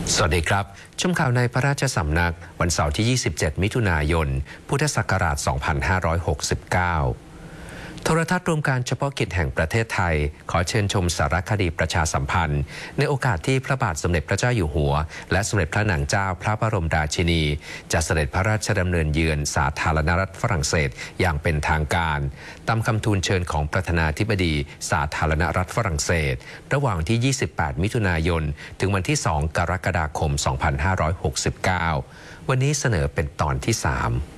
สวัสดีครับชมข่าวในพระราชสำนักวันเสาร์ที่ 27 มิถุนายน พุทธศักราช 2569 โทรทัศน์รวมการเฉพาะกิจแห่งประเทศไทยขอเชิญชมสารคดีประชาสัมพันธ์ในโอกาสที่พระบาทสมเด็จพระเจ้าอยู่หัวและสมเด็จพระนางเจ้าพระบรมราชินีจะเสด็จพระราชดำเนินเยือนสาธารณรัฐฝรั่งเศสอย่างเป็นทางการตามคำทูลเชิญของประธานาธิบดีสาธารณรัฐฝรั่งเศสระหว่างที่ 28 มิถุนายน ถึงวันที่ 2 กรกฎาคม 2569 วันนี้เสนอเป็นตอนที่ 3